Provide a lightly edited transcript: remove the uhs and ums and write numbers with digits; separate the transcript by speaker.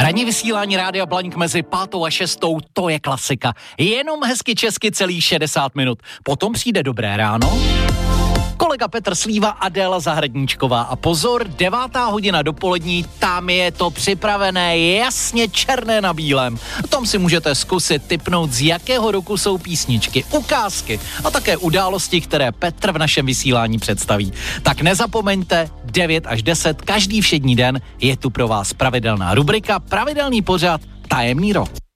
Speaker 1: Ranní vysílání Rádia Blaník mezi 5. a 6. to je klasika. Jenom hezky česky celých 60 minut. Potom přijde Dobré ráno, kolega Petr Slíva, Adéla Zahradníčková a pozor, 9. hodina dopolední, tam je to připravené jasně černé na bílém. Tam si můžete zkusit tipnout, z jakého roku jsou písničky, ukázky a také události, které Petr v našem vysílání představí. Tak nezapomeňte, 9 až 10, každý všední den je tu pro vás pravidelná rubrika, pravidelný pořad Tajemný rok.